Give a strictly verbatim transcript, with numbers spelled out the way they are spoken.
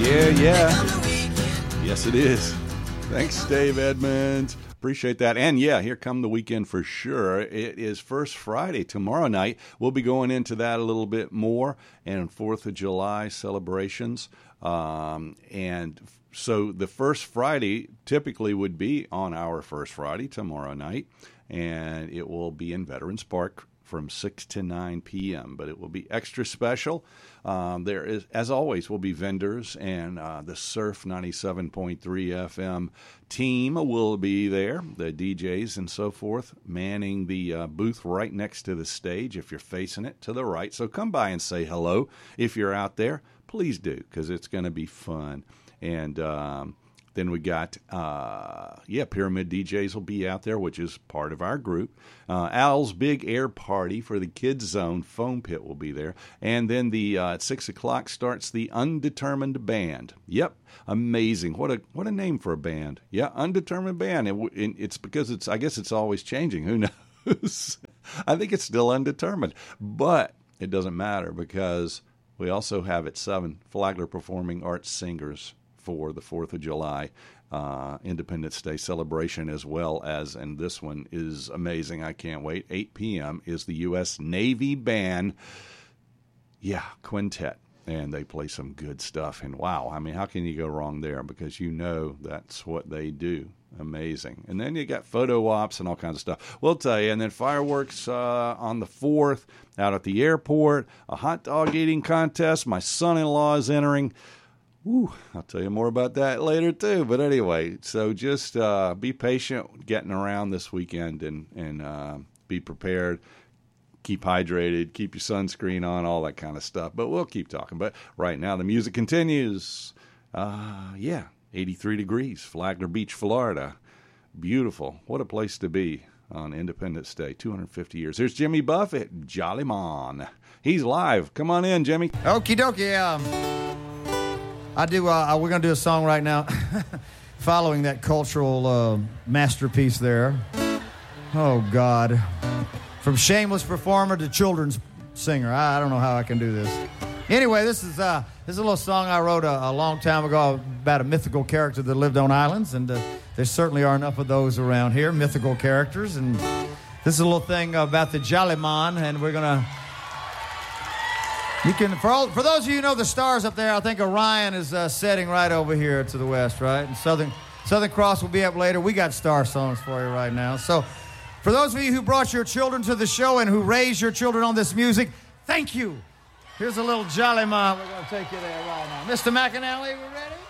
Yeah, yeah. Yes, it is. Thanks, Dave Edmonds. Appreciate that. And yeah, here come the weekend for sure. It is First Friday tomorrow night. We'll be going into that a little bit more, and fourth of July celebrations. Um, and so the First Friday typically would be on our First Friday tomorrow night, and it will be in Veterans Park from six to nine p.m., but it will be extra special. Um, there is, as always, will be vendors, and uh, the Surf ninety-seven point three F M team will be there, the D Js and so forth, manning the uh, booth right next to the stage if you're facing it to the right. So come by and say hello. If you're out there, please do, because it's going to be fun. And um, then we got, uh, yeah, Pyramid D Js will be out there, which is part of our group. Uh, Al's Big Air Party for the Kids Zone Foam Pit will be there. And then the uh, at six o'clock starts the Undetermined Band. Yep, amazing. What a what a name for a band. Yeah, Undetermined Band. It, it, it's because it's, I guess it's always changing. Who knows? I think it's still undetermined. But it doesn't matter, because we also have at seven Flagler Performing Arts Singers for the fourth of July uh, Independence Day celebration, as well as, and this one is amazing, I can't wait, eight p.m. is the U S Navy Band, yeah, quintet, and they play some good stuff, and wow, I mean, how can you go wrong there, because you know that's what they do. Amazing. And then you got photo ops and all kinds of stuff. We'll tell you. And then fireworks uh, on the fourth out at the airport, a hot dog eating contest. My son-in-law is entering. Ooh, I'll tell you more about that later, too. But anyway, so just uh, be patient getting around this weekend, and, and uh, be prepared. Keep hydrated, keep your sunscreen on, all that kind of stuff. But we'll keep talking. But right now, the music continues. Uh, yeah, eighty-three degrees, Flagler Beach, Florida. Beautiful. What a place to be on Independence Day, two hundred fifty years. Here's Jimmy Buffett, Jolly Mon. He's live. Come on in, Jimmy. Okie dokie. Um, I do. Uh, we're going to do a song right now following that cultural uh, masterpiece there. Oh, God. From shameless performer to children's singer. I, I don't know how I can do this. Anyway, this is uh, this is a little song I wrote a, a long time ago about a mythical character that lived on islands, and uh, there certainly are enough of those around here, mythical characters. And this is a little thing about the Jolly Mon, and we're gonna. You can for all, for those of you who know the stars up there, I think Orion is uh, setting right over here to the west, right? And Southern Southern Cross will be up later. We got star songs for you right now. So, for those of you who brought your children to the show and who raised your children on this music, thank you. Here's a little Jolly Mon. We're going to take you there right now. Mister McAnally, we ready?